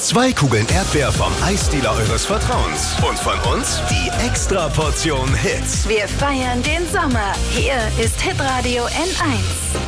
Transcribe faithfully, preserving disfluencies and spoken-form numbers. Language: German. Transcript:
Zwei Kugeln Erdbeer vom Eisdealer eures Vertrauens. Und von uns die extra Portion Hits. Wir feiern den Sommer. Hier ist Hitradio N eins.